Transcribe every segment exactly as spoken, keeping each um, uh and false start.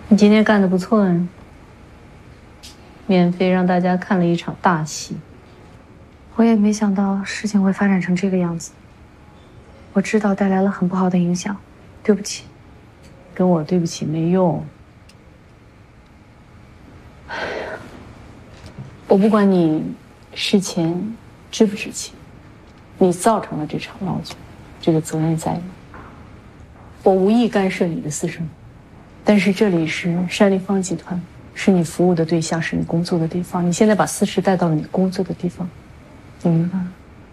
你今天干得不错呀，免费让大家看了一场大戏。 我也没想到事情会发展成这个样子。我知道带来了很不好的影响，对不起。 跟我对不起没用。我不管你事前知不知情，你造成了这场闹剧，这个责任在你。我无意干涉你的私生活，但是这里是山立方集团，是你服务的对象，是你工作的地方。你现在把私事带到了你工作的地方，你明白吗？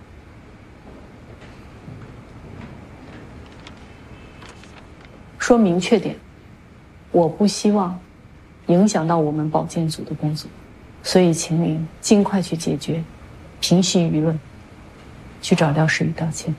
说明确点，我不希望影响到我们保健组的工作，所以请你尽快去解决，平息舆论，去找廖世宇道歉。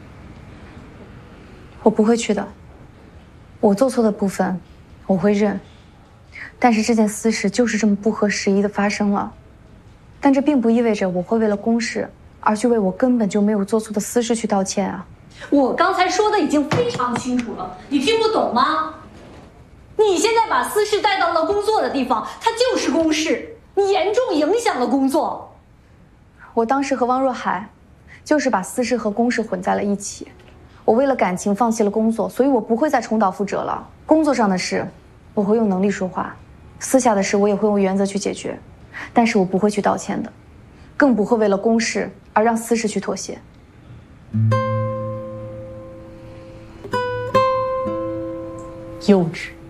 我不会去的。我做错的部分，我会认。但是这件私事就是这么不合时宜的发生了，但这并不意味着我会为了公事而去为我根本就没有做错的私事去道歉啊。 我刚才说的已经非常清楚了，你听不懂吗？你现在把私事带到了工作的地方，它就是公事，你严重影响了工作。 我当时和汪若海，就是把私事和公事混在了一起。我为了感情放弃了工作，所以我不会再重蹈覆辙了。工作上的事，我会用能力说话；私下的事，我也会用原则去解决。但是我不会去道歉的，更不会为了公事而让私事去妥协。 幼稚。